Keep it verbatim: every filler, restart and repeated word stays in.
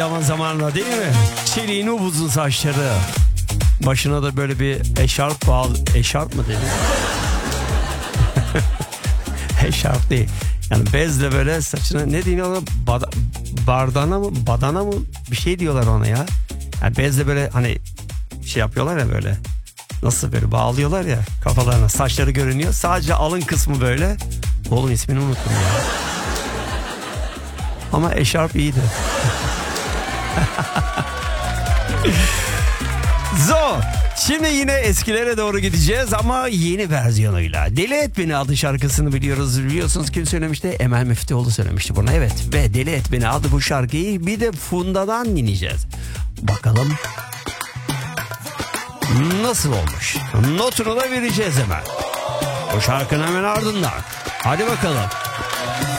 Zaman zamanla değil mi? Çeliğin upuzun saçları. Başına da böyle bir eşarp bağlı. Eşarp mı dedi? Eşarp değil. Yani bezle böyle saçına ne deniyorlar? Bada, bardana mı? Badana mı? Bir şey diyorlar ona ya. Yani bezle böyle hani şey yapıyorlar ya böyle. Nasıl böyle bağlıyorlar ya kafalarına. Saçları görünüyor. Sadece alın kısmı böyle. Oğlum ismini unuttum ya. Ama eşarp iyiydi. Zo. Şimdi yine eskilere doğru gideceğiz ama yeni versiyonuyla. Deli Et Beni adlı şarkısını biliyoruz. Biliyorsunuz kim söylemişti? Emel Müftüoğlu söylemişti bunu. Evet. Ve Deli Et Beni adlı bu şarkıyı bir de Funda'dan dinleyeceğiz. Bakalım nasıl olmuş? Notunu da vereceğiz hemen. O şarkının hemen ardından. Hadi bakalım.